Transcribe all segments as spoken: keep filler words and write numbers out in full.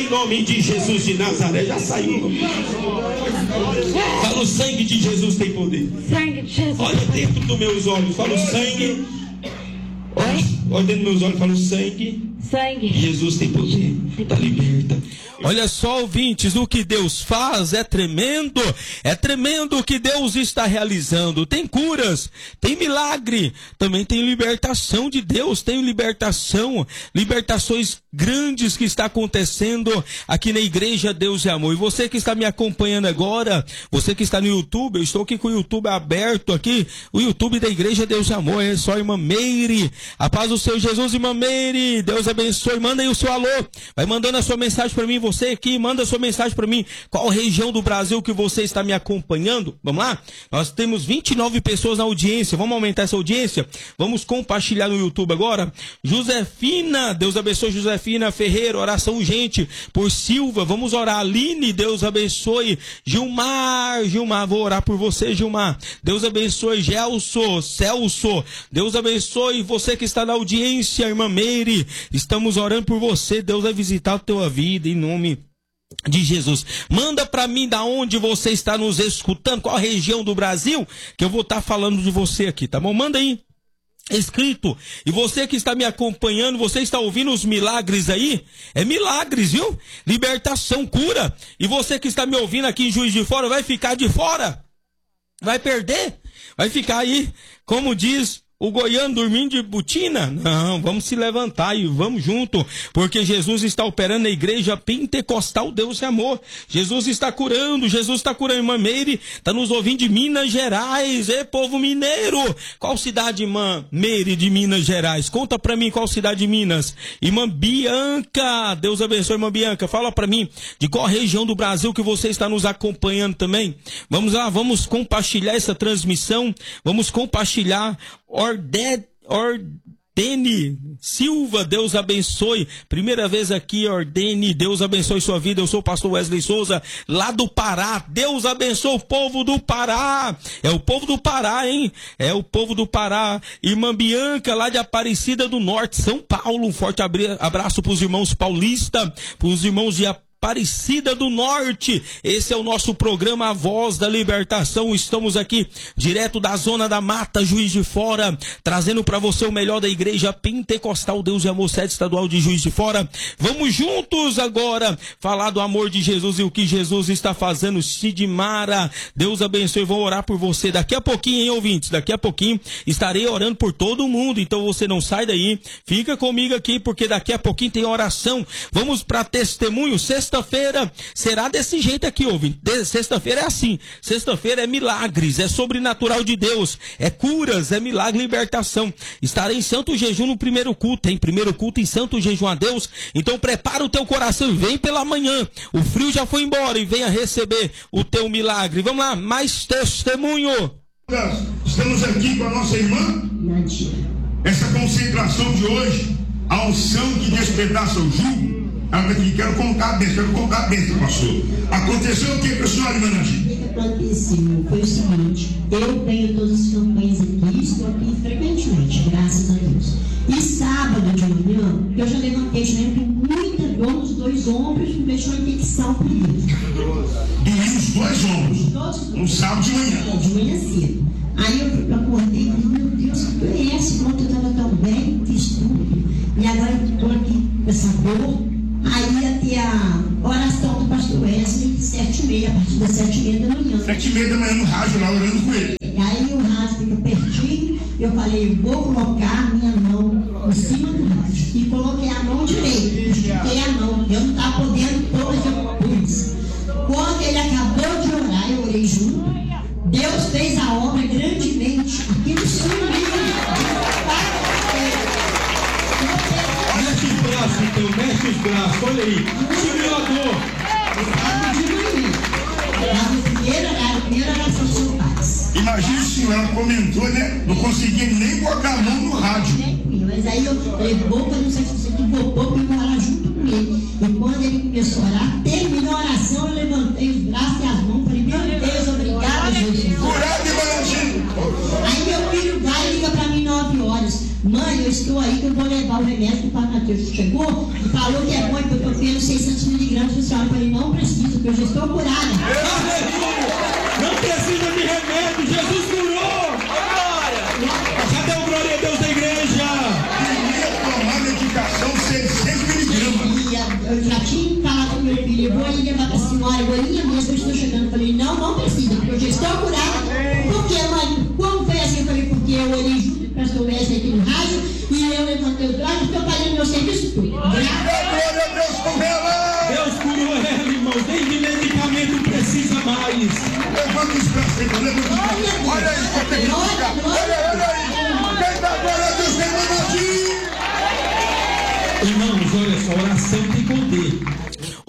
em nome de Jesus de Nazaré. Já saiu. Fala, o sangue de Jesus tem poder. Sangue de Jesus. Olha dentro dos meus olhos. Fala, o sangue. Oi? Olha dentro dos meus olhos. Fala, o sangue. Sangue. Jesus tem poder. Está liberta. Olha só, ouvintes, o que Deus faz é tremendo, é tremendo o que Deus está realizando. Tem curas, tem milagre, também tem libertação de Deus, tem libertação, libertações grandes que está acontecendo aqui na Igreja Deus é Amor. E você que está me acompanhando agora, você que está no YouTube, eu estou aqui com o YouTube aberto aqui, o YouTube da Igreja Deus é Amor, é só irmã Meire, a paz do Senhor Jesus, irmã Meire, Deus abençoe, manda aí o seu alô, vai mandando a sua mensagem para mim. Você aqui, manda sua mensagem para mim. Qual região do Brasil que você está me acompanhando? Vamos lá? Nós temos vinte e nove pessoas na audiência. Vamos aumentar essa audiência? Vamos compartilhar no YouTube agora. Josefina, Deus abençoe. Josefina Ferreira, oração urgente por Silva. Vamos orar. Aline, Deus abençoe. Gilmar, Gilmar, vou orar por você, Gilmar. Deus abençoe. Gelson, Celso, Deus abençoe. Você que está na audiência, irmã Meire, estamos orando por você. Deus vai visitar a tua vida em nome de Jesus. Manda para mim da onde você está nos escutando, qual região do Brasil, que eu vou estar falando de você aqui, tá bom? Manda aí, escrito. E você que está me acompanhando, você está ouvindo os milagres aí? É milagres, viu? Libertação, cura. E você que está me ouvindo aqui em Juiz de Fora, vai ficar de fora? Vai perder? Vai ficar aí, como diz o goiano, dormindo de botina? Não, vamos se levantar e vamos junto, porque Jesus está operando na Igreja Pentecostal Deus é Amor. Jesus está curando, Jesus está curando. Irmã Meire está nos ouvindo de Minas Gerais. Ê, povo mineiro! Qual cidade, irmã Meire, de Minas Gerais? Conta pra mim qual cidade de Minas. Irmã Bianca, Deus abençoe, irmã Bianca. Fala pra mim de qual região do Brasil que você está nos acompanhando também. Vamos lá, vamos compartilhar essa transmissão. Vamos compartilhar. Orde, Ordene Silva, Deus abençoe. Primeira vez aqui, Ordene, Deus abençoe sua vida. Eu sou o pastor Wesley Souza, lá do Pará. Deus abençoe o povo do Pará. É o povo do Pará, hein? É o povo do Pará. Irmã Bianca, lá de Aparecida do Norte, São Paulo. Um forte abraço para os irmãos paulistas, para os irmãos de Aparecida. Aparecida do Norte, esse é o nosso programa A Voz da Libertação. Estamos aqui direto da Zona da Mata, Juiz de Fora, trazendo para você o melhor da Igreja Pentecostal Deus e Amor, sede estadual de Juiz de Fora. Vamos juntos agora falar do amor de Jesus e o que Jesus está fazendo. Sidmara, Deus abençoe, vou orar por você daqui a pouquinho, hein, ouvintes? Daqui a pouquinho estarei orando por todo mundo, então você não sai daí, fica comigo aqui, porque daqui a pouquinho tem oração. Vamos para testemunho. Sexta-feira será desse jeito aqui, ouvinte. Sexta-feira é assim. Sexta-feira é milagres, é sobrenatural de Deus, é curas, é milagre e libertação. Estarei em santo jejum no primeiro culto, tem primeiro culto em santo jejum a Deus. Então prepara o teu coração e vem pela manhã. O frio já foi embora e venha receber o teu milagre. Vamos lá, mais testemunho. Estamos aqui com a nossa irmã. Essa concentração de hoje, a unção que despedaça o jugo. Ela está aqui, quero colocar dentro, quero colocar dentro, pastor. Aconteceu o que, pessoal, irmã Nadir? O que aconteceu foi o seguinte: eu tenho todas as campanhas aqui, estou aqui frequentemente, graças a Deus. E sábado de manhã, eu já levantei, já lembro, com muita dor nos dois ombros, me deixou infecção por isso. Doía os dois ombros? Todos no sábado de manhã? É, de manhã cedo. Aí eu acordei e falei, meu Deus, que dor é essa? Enquanto eu estava tão bem, fiz tudo. E agora eu estou aqui com essa dor. Aí ia ter a oração do pastor Wesley, sete e meia, a partir das sete e meia da manhã. Sete e meia da manhã no rádio, lá orando com ele. E aí o rádio fica pertinho, eu falei, vou colocar a minha mão em cima do rádio. E coloquei a mão direita, estiquei a mão, eu não estava podendo pôr, mas eu pus. Quando ele acabou de orar, eu orei junto. Deus fez a obra grandemente. Aquilo sumiu. Mexe os braços, então, mexe os braços, olha aí. Sumiu a dor. Imagina se ela comentou, né? Não conseguia nem colocar a mão no rádio. Mas aí eu falei, vou para não sei se você vou pôr para eu orar junto com ele. E quando ele começou a orar, terminou a oração, eu levantei os braços e as mãos, falei, meu Deus, obrigado, Jesus. Curado e garantido. Aí meu filho vai e liga para mim nove horas. Mãe, eu estou aí que eu vou levar o remédio para a que chegou e falou que é bom ibuprofeno seiscentos miligramas por senhora. Eu falei, não preciso, porque eu já estou curada. Não precisa de remédio, Jesus curou. Cadê o glória a Deus da igreja? Queria tomar medicação seiscentos miligramas. Eu já tinha falado com meu filho, eu vou ali levar para a senhora, agorinha mesmo, eu estou chegando. Eu falei, não, não precisa, porque eu já estou curada. Por que, mãe? Como foi assim? Eu falei, porque eu olhei junto com o pastor Wesley aqui no rádio, e aí eu levantei o braço e estou fazendo meu serviço tudo. Glória a Deus com ela! Deus curou ela, irmão. Nem de medicamento precisa mais. Levanta os braços, levanta os braços. Olha aí, você tem que ficar. Olha, olha aí. Quem dá glória a Deus, quem manda aqui? Irmãos, olha só, oração tem poder.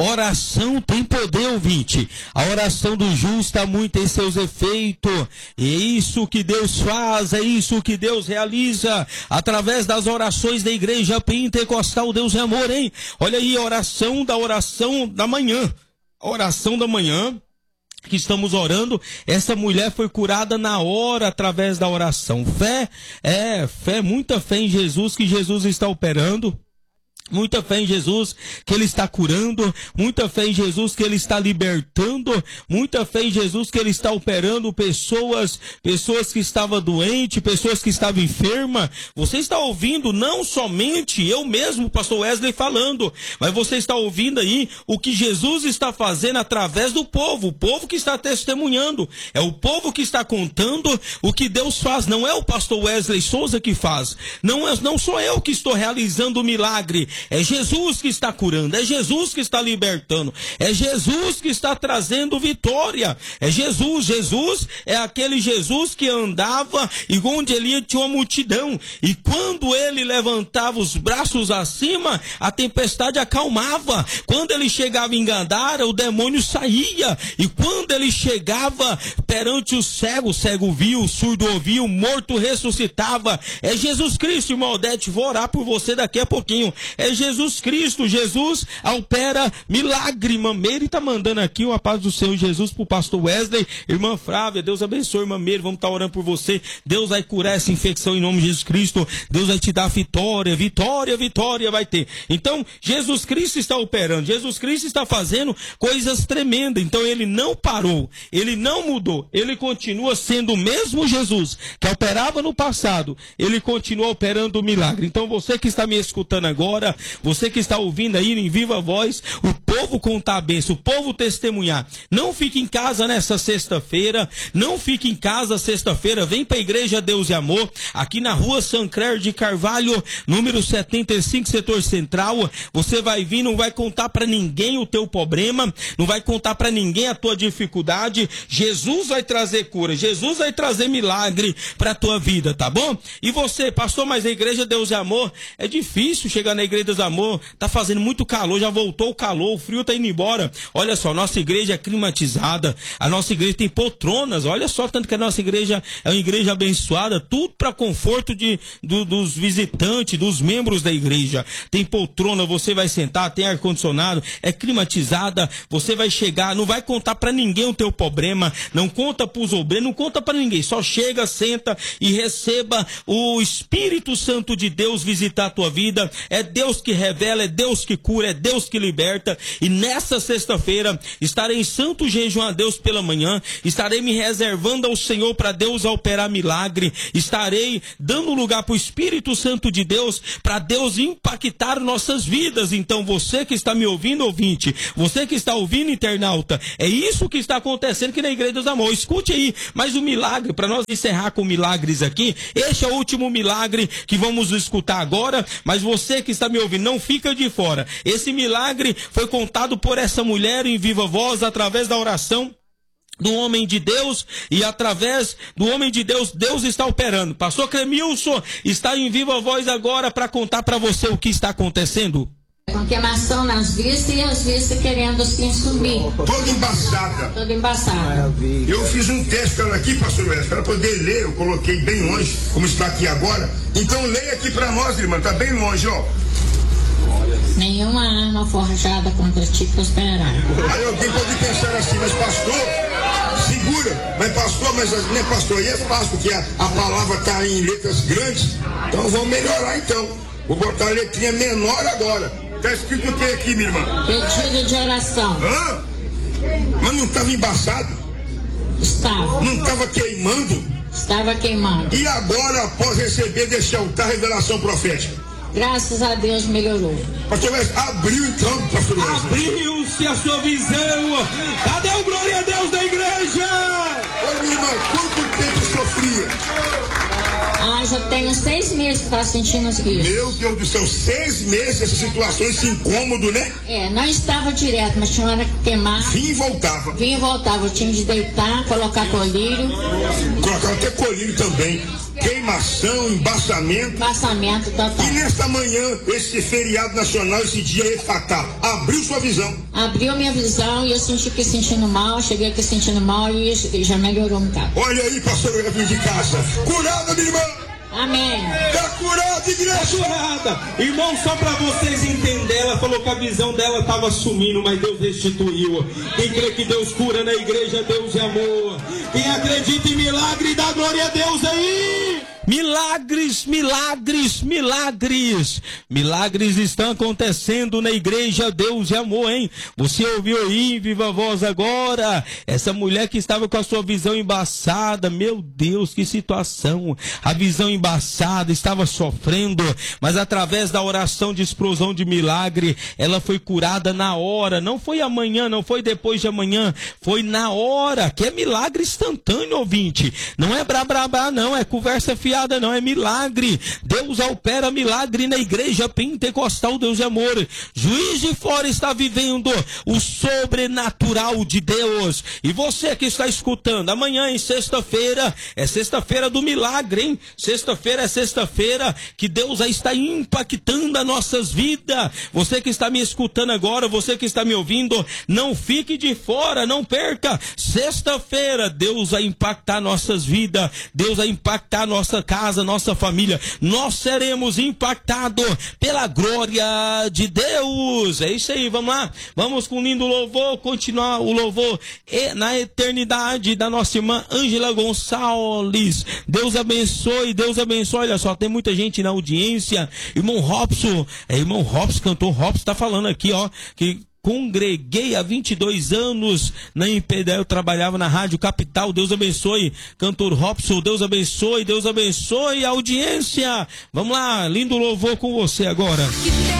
Oração tem poder, ouvinte. A oração do justo muito em seus efeitos. E é isso que Deus faz, é isso que Deus realiza através das orações da igreja pentecostal. Deus é amor, hein? Olha aí, a oração da oração da manhã. A oração da manhã que estamos orando, essa mulher foi curada na hora através da oração. Fé, é, fé, muita fé em Jesus, que Jesus está operando. Muita fé em Jesus que Ele está curando, muita fé em Jesus que Ele está libertando, muita fé em Jesus que Ele está operando pessoas, pessoas que estavam doentes, pessoas que estavam enfermas. Você está ouvindo não somente eu mesmo, pastor Wesley, falando, mas você está ouvindo aí o que Jesus está fazendo através do povo, o povo que está testemunhando, é o povo que está contando o que Deus faz, não é o pastor Wesley Souza que faz, não, é, não sou eu que estou realizando o milagre. É Jesus que está curando, é Jesus que está libertando, é Jesus que está trazendo vitória, é Jesus, Jesus é aquele Jesus que andava e onde ele ia tinha uma multidão, e quando ele levantava os braços acima, a tempestade acalmava, quando ele chegava em Gadara, o demônio saía, e quando ele chegava perante o cego, o cego viu, o surdo ouviu, o morto ressuscitava. É Jesus Cristo, irmão Odete, vou orar por você daqui a pouquinho. É Jesus Cristo, Jesus opera milagre, mameira, e tá mandando aqui uma paz do Senhor Jesus pro pastor Wesley, irmã Flávia, Deus abençoe, mameira, vamos estar tá orando por você, Deus vai curar essa infecção em nome de Jesus Cristo, Deus vai te dar vitória, vitória, vitória vai ter. Então, Jesus Cristo está operando, Jesus Cristo está fazendo coisas tremendas, então ele não parou, ele não mudou, ele continua sendo o mesmo Jesus que operava no passado, ele continua operando o milagre. Então você que está me escutando agora, você que está ouvindo aí em viva voz, o povo contar a bênção, o povo testemunhar. Não fique em casa nessa sexta-feira, não fique em casa sexta-feira, vem para a Igreja Deus e Amor, aqui na rua Sancler de Carvalho, número setenta e cinco, setor central. Você vai vir, não vai contar para ninguém o teu problema, não vai contar para ninguém a tua dificuldade. Jesus vai trazer cura, Jesus vai trazer milagre para a tua vida, tá bom? E você, pastor, mas a Igreja Deus e Amor, é difícil chegar na Igreja Deus e Amor, tá fazendo muito calor, já voltou o calor, o frio tá indo embora. Olha só, nossa igreja é climatizada, a nossa igreja tem poltronas, olha só, tanto que a nossa igreja é uma igreja abençoada, tudo para conforto de, do, dos visitantes, dos membros da igreja. Tem poltrona, você vai sentar, tem ar-condicionado, é climatizada, você vai chegar, não vai contar para ninguém o teu problema, não conta pros obreiros, não conta para ninguém, só chega, senta e receba o Espírito Santo de Deus visitar a tua vida. É Deus que revela, é Deus que cura, é Deus que liberta. E nessa sexta-feira estarei em santo jejum a Deus pela manhã, estarei me reservando ao Senhor para Deus operar milagre, estarei dando lugar para o Espírito Santo de Deus, para Deus impactar nossas vidas. Então você que está me ouvindo, ouvinte, você que está ouvindo, internauta, é isso que está acontecendo aqui na Igreja dos Amor. Escute aí mais um milagre, para nós encerrar com milagres aqui. Este é o último milagre que vamos escutar agora, mas você que está me ouvindo, não fica de fora. Esse milagre foi contado por essa mulher em viva voz, através da oração do homem de Deus, e através do homem de Deus, Deus está operando. Pastor Clemilson está em viva voz agora para contar para você o que está acontecendo. Com queimação nas vistas e as vistas querendo assim sumir. Toda embaçada. Toda embaçada. Eu fiz um teste para ela aqui, pastor Wes, para poder ler, eu coloquei bem longe, como está aqui agora. Então leia aqui para nós, irmã, está bem longe, ó. Nenhuma arma forjada contra ti prosperará. Aí alguém pode pensar assim, mas pastor, segura, mas pastor, mas não é pastor, aí é fácil, porque a, a palavra está em letras grandes, então vamos melhorar então. Vou botar a letrinha menor agora. Tá escrito o que aqui, minha irmã? Pedido de oração. Hã? Mas não estava embaçado? Estava. Não estava queimando? Estava queimando. E agora, após receber deste altar revelação profética? Graças a Deus melhorou. Pastor Wesley, abriu então, pastor Wesley. Abriu-se a sua visão. Cadê o glória a Deus da igreja? Ô, minha irmã, quanto tempo sofria? Ah, já tenho seis meses que tá sentindo isso. Meu Deus do céu, seis meses essa situação, esse incômodo, né? É, não estava direto, mas tinha hora que queimar. Vinha e voltava. Vinha e voltava, eu tinha de deitar, colocar colírio. Colocava até colírio também. Queimação, embaçamento. Embaçamento total. E nesta manhã, esse feriado nacional, esse dia Efatá, abriu sua visão. Abriu minha visão e eu senti que sentindo mal, cheguei aqui sentindo mal e já melhorou um bocado. Olha aí, pastor Wesley de casa. Curada, minha irmã. Amém. Tá curada, igreja. Tá curada. Irmão, só pra vocês entenderem, ela falou que a visão dela tava sumindo, mas Deus restituiu. Quem crê que Deus cura na igreja, Deus é amor. Quem acredita em milagre, dá glória a Deus aí. Milagres, milagres, milagres. Milagres estão acontecendo na igreja, Deus é amor, hein? Você ouviu aí em viva voz agora? Essa mulher que estava com a sua visão embaçada, meu Deus, que situação. A visão embaçada, estava sofrendo, mas através da oração de explosão de milagre, ela foi curada na hora. Não foi amanhã, não foi depois de amanhã, foi na hora, que é milagre instantâneo, ouvinte. Não é brabrabá, não, é conversa fiada. Não, é milagre. Deus opera milagre na igreja pentecostal, Deus é amor. Juiz de Fora está vivendo o sobrenatural de Deus. E você que está escutando, amanhã em sexta-feira, é sexta-feira do milagre, hein? Sexta-feira é sexta-feira que Deus aí está impactando as nossas vidas. Você que está me escutando agora, você que está me ouvindo, não fique de fora, não perca. Sexta-feira, Deus vai impactar nossas vidas, Deus vai impactar nossa casa, nossa família. Nós seremos impactados pela glória de Deus. É isso aí, vamos lá. Vamos com um lindo louvor, continuar o louvor na eternidade da nossa irmã Ângela Gonçalves. Deus abençoe, Deus abençoe. Olha só, tem muita gente na audiência. Irmão Robson, é, irmão Robson, cantor Robson, tá falando aqui, ó, que congreguei há vinte e dois anos na Impedel, eu trabalhava na Rádio Capital. Deus abençoe, cantor Robson, Deus abençoe, Deus abençoe a audiência. Vamos lá, lindo louvor com você agora.